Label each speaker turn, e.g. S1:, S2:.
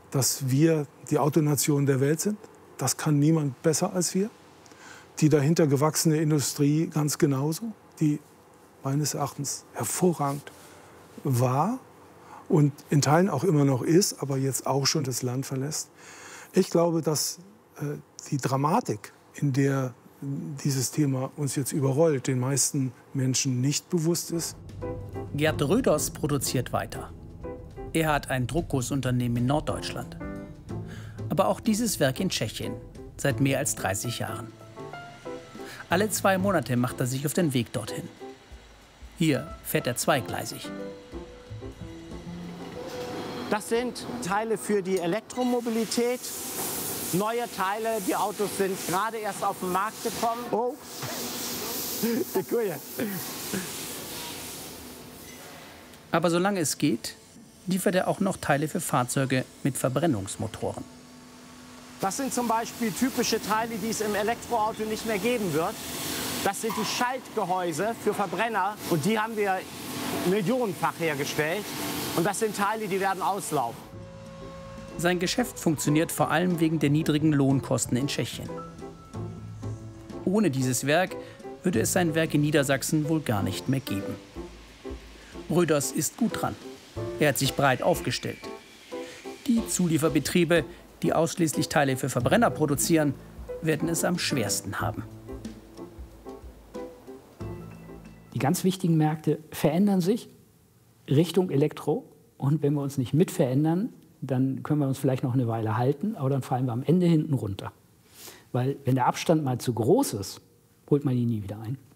S1: dass wir die Autonation der Welt sind. Das kann niemand besser als wir. Die dahinter gewachsene Industrie ganz genauso, die meines Erachtens hervorragend war und in Teilen auch immer noch ist, aber jetzt auch schon das Land verlässt. Ich glaube, dass die Dramatik, in der dieses Thema uns jetzt überrollt, den meisten Menschen nicht bewusst ist.
S2: Gerd Röders produziert weiter. Er hat ein Druckgussunternehmen in Norddeutschland. Aber auch dieses Werk in Tschechien, seit mehr als 30 Jahren. Alle 2 Monate macht er sich auf den Weg dorthin. Hier fährt er zweigleisig.
S3: Das sind Teile für die Elektromobilität. Neue Teile, die Autos sind gerade erst auf den Markt gekommen. Oh, die Kuh.
S2: Aber solange es geht, liefert er auch noch Teile für Fahrzeuge mit Verbrennungsmotoren.
S3: Das sind zum Beispiel typische Teile, die es im Elektroauto nicht mehr geben wird. Das sind die Schaltgehäuse für Verbrenner und die haben wir millionenfach hergestellt. Und das sind Teile, die werden auslaufen.
S2: Sein Geschäft funktioniert vor allem wegen der niedrigen Lohnkosten in Tschechien. Ohne dieses Werk würde es sein Werk in Niedersachsen wohl gar nicht mehr geben. Röders ist gut dran. Er hat sich breit aufgestellt. Die Zulieferbetriebe, die ausschließlich Teile für Verbrenner produzieren, werden es am schwersten haben.
S4: Die ganz wichtigen Märkte verändern sich Richtung Elektro. Und wenn wir uns nicht mit verändern, dann können wir uns vielleicht noch eine Weile halten, aber dann fallen wir am Ende hinten runter. Weil wenn der Abstand mal zu groß ist, holt man ihn nie wieder ein.